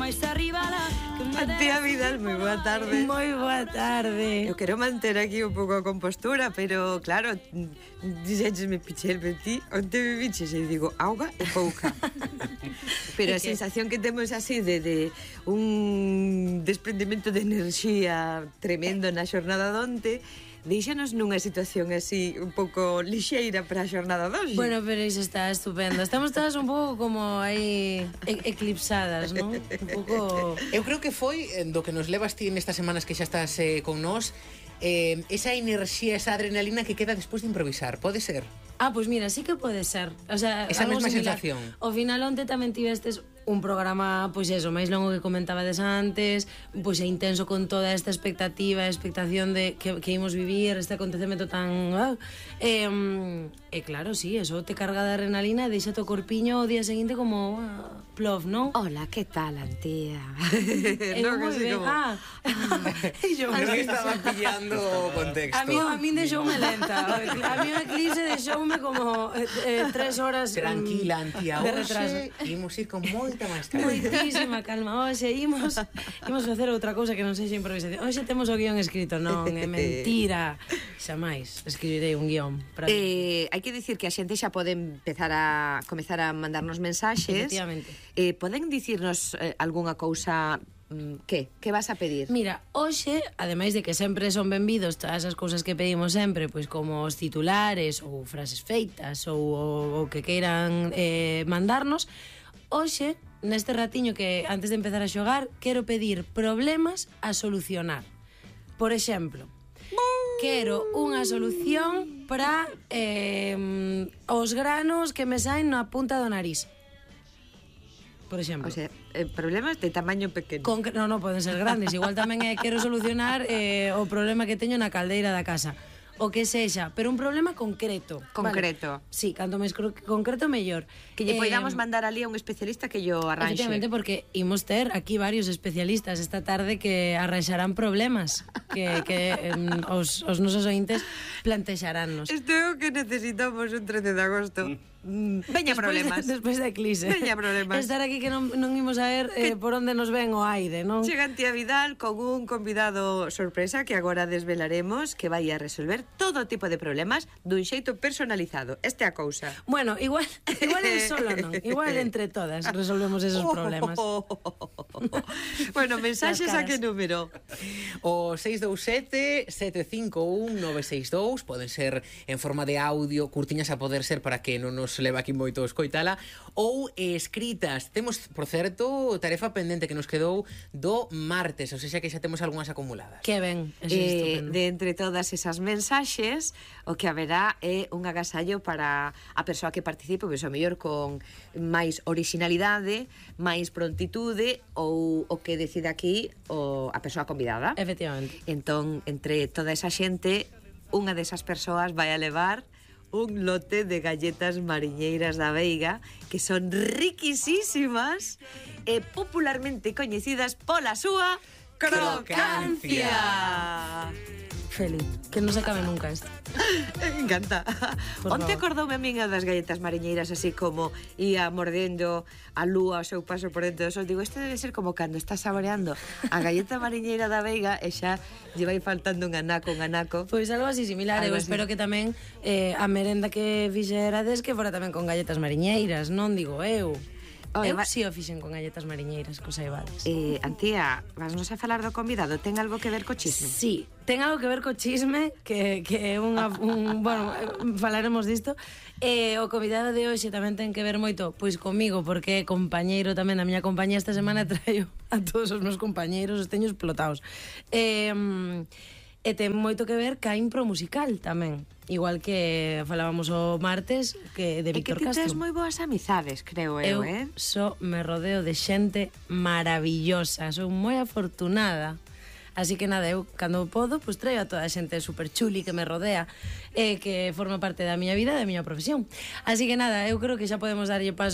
Antía Vidal, moi boa tarde. Moi boa tarde. Eu quero manter aquí un pouco a compostura, pero claro, dixéchesme Pichel, ti, onte me biches e digo auga e pouca. Pero a sensación que temos así de un desprendimento de enerxía tremendo na xornada donte, deixanos nunha situación así un pouco lixeira para a xornada doxe. Bueno, pero iso está estupendo. Estamos todas un pouco como aí eclipsadas, non? Un pouco... Eu creo que foi do que nos levas ti nestas semanas que xa estás con nós, esa enerxía, esa adrenalina que queda despois de improvisar, pode ser? Ah, pois mira, sí que pode ser. O sea, esa mesma sensación. Ao final onte tamén tivestes un programa, pois eso, máis longo que comentabades antes, pois é intenso con toda esta expectativa, expectación de que imos vivir este acontecemento tan... E claro, sí, eso te carga de adrenalina e deixa o corpiño o día seguinte como plov, non? Hola, que tal, Antía? Non, moi ben. Yo creo que estaba pillando o contexto. A mí deixoume lenta. A mí o eclipse deixoume como 3 horas tranquila, Antía, de retraso. Imos ir con moita máis calma. Moitísima calma. Hoxe imos facer outra cousa que non sexa improvisación. Hoxe temos o guión escrito, non, é mentira. Xamais escribirei un guión para hai que dicir que a xente xa pode comezar a mandarnos mensaxes. Efectivamente. Poden dicirnos algunha cousa. Que vas a pedir? Mira, hoxe, ademais de que sempre son benvidos todas as cousas que pedimos sempre, pois como os titulares ou frases feitas ou o que queiran mandarnos, hoxe, neste ratiño que antes de empezar a xogar, quero pedir problemas a solucionar. Por exemplo, quero unha solución para os granos que me saen na punta do nariz. Por exemplo. O sea, problemas de tamaño pequeno. Non, poden ser grandes. Igual tamén quero solucionar o problema que teño na caldeira da casa. O que sexa, pero un problema concreto. Concreto. Vale? Sí, canto máis concreto, mellor. Que lle podamos mandar ali a un especialista que yo arranxe. Efectivamente, porque imos ter aquí varios especialistas esta tarde que arranxarán problemas que os nosos ointes plantexaránnos. Isto é o que necesitamos un 13 de agosto. Veña problemas. Despois da eclipse. Veña problemas. Estar aquí que non imos a ver por onde nos ven o aire, non? Chega Antía Vidal con un convidado sorpresa que agora desvelaremos, que vai a resolver todo tipo de problemas dun xeito personalizado. Esta é a cousa. Bueno, igual é solo non. Igual entre todas resolvemos esos problemas. Bueno, mensaxes a que número? O 627-751-962 poden ser en forma de audio, curtiñas a poder ser para que non nos leva aquí moito escoitala, ou escritas. Temos, por certo, tarefa pendente que nos quedou do martes, ou seja que xa temos algunhas acumuladas. Que ben, eso é estupendo. De entre todas esas mensaxes, o que haberá é un agasallo para a persoa que participe, pois o mellor con máis originalidade, máis prontitude, ou o que decida aquí a persoa convidada. Efectivamente. Entón, entre toda esa xente, unha desas persoas vai a levar un lote de galletas mariñeiras da Veiga que son riquisísimas e popularmente coñecidas pola súa crocancia. Feliz, que non se acabe nunca isto. Me encanta. Onte acordoume a min das galletas mariñeiras así como ia mordendo a lúa ao seu paso por dentro do sol. Digo, este debe ser como cando estás saboreando a galleta mariñeira da Veiga e xa lle vai faltando un anaco. Pois algo así similar. Eu espero que tamén a merenda que fixerades que fora tamén con galletas mariñeiras, non digo eu. Eu si o fixen con galletas mariñeiras, cos aivades. Antía, vasnos a falar do convidado, ten algo que ver co chisme? Sí, ten algo que ver co chisme, que é bueno, falaremos disto. O convidado de hoxe tamén ten que ver moito pois comigo, porque é compañeiro tamén da miña compañía. Esta semana traio a todos os meus compañeiros, os teño explotados. E ten moito que ver ca impro musical tamén. Igual que falábamos o martes que de Víctor Castro. É que ti tes moi boas amizades, creo eu, me rodeo de xente maravillosa, son moi afortunada. Así que nada, eu cando podo, pues traio a toda a xente super chuli que me rodea e que forma parte da miña vida e da miña profesión. Así que nada, eu creo que xa podemos darlle paso